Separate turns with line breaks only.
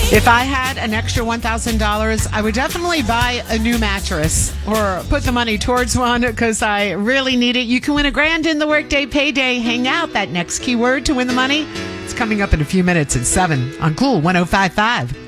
If I had an extra $1,000, I would definitely buy a new mattress or put the money towards one because I really need it. You can win $1,000 in the Workday Payday. Hang out. That next keyword to win the money. It's coming up in a few minutes at 7 on Cool 105.5.